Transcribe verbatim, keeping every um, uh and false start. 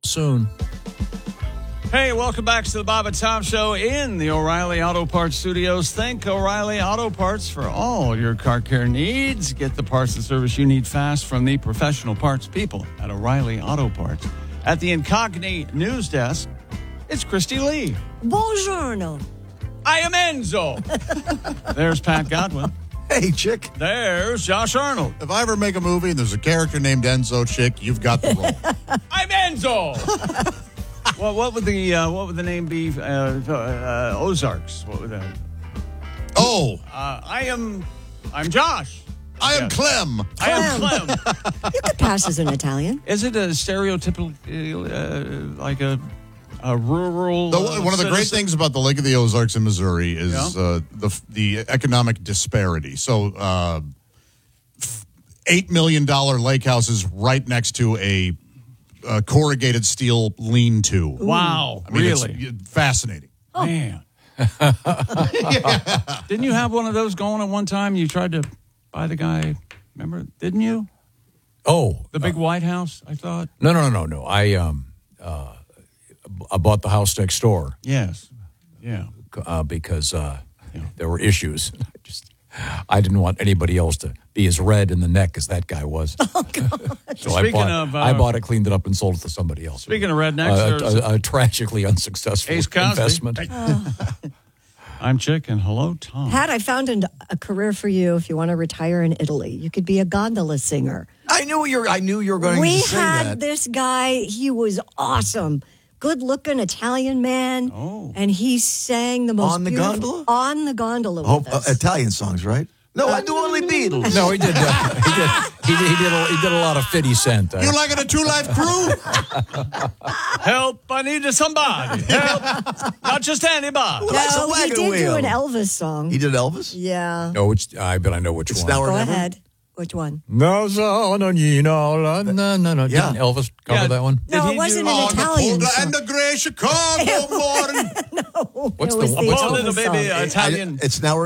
soon. Hey, welcome back to the Bob and Tom Show in the O'Reilly Auto Parts Studios. Thank O'Reilly Auto Parts for all your car care needs. Get the parts and service you need fast from the professional parts people at O'Reilly Auto Parts. At the Incogni News Desk, it's Christy Lee. Buongiorno. I am Enzo. There's Pat Godwin. Hey, chick. There's Josh Arnold. If I ever make a movie and there's a character named Enzo, chick, you've got the role. I'm Enzo. Well, what would the uh, what would the name be? Uh, uh, Ozarks. What would that? Oh, Uh, I am. I'm Josh. I am Yes. Clem. I am Clem. You could pass as an Italian. Is it a stereotypical, uh, like a a rural? The, uh, one of the great citizen? things about the Lake of the Ozarks in Missouri is Yeah. uh, the the economic disparity. So, uh, eight million dollar lake house is right next to a, a corrugated steel lean-to. Wow, I mean, really? it's fascinating. Man. Didn't you have one of those going at one time? You tried to buy the guy. Remember? Didn't you? Oh, The big White House. I thought. no, no, no, no. I um, uh, I bought the house next door Yes. Yeah. uh, because uh, there were issues. I just, I didn't want anybody else to be as red in the neck as that guy was. Oh, God. So I Speaking bought, of, uh, I bought it, cleaned it up, and sold it to somebody else. Speaking of rednecks, Uh, there's a, a, a tragically unsuccessful Ace Cosby. investment. I'm Chick, and hello, Tom. Pat, I found an, a career for you if you want to retire in Italy. You could be a gondola singer. I knew you were. I knew you were going We to say had that. this guy. He was awesome. Good-looking Italian man. Oh. And he sang the most On the beautiful- gondola? On the gondola Oh, with uh, us. Italian songs, right? No, I do only Beatles. No, he did. Uh, he did. He did. He did. A, he did a lot of fifty Cent. Uh, You like it a Two Life Crew? Help! I need somebody. Help! Not just anybody. Well, that's a No, he wagon did wheel. do an Elvis song. He did Elvis? Yeah. no, which I bet I know which It's one. now or Go never? ahead. Which one? No, so, no, you know, no, no, no. Yeah. Didn't Elvis cover Yeah. that one? Did No, he it wasn't do- an On the Italian cold song. and the gray Chicago morning. What's it the was one- the what's Oh, Elvis little baby, song. uh, Italian. It's now or